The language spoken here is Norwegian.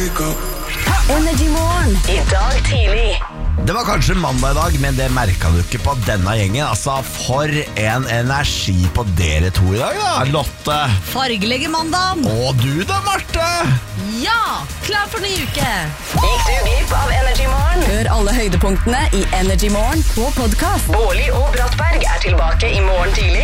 Energy Morgen I dag tidlig. Det var kanskje mandag I dag, men det merket du ikke på denne gjengen. Altså, for en energi på dere to I dag da, Lotte. Fargelegge mandagen. Og du da, Marte. Ja, klar for ny uke. Gikk du glipp av Energy Morgen? Hør alle høydepunktene I Energy Morgen på podcast. Bårli og Brattberg tilbake I morgen tidlig.